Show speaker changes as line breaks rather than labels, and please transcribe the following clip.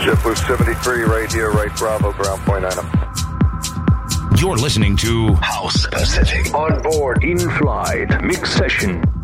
JetBlue 73 right here, right Bravo, ground point item.
You're listening to
House Pacific.
On board, in flight, mix session.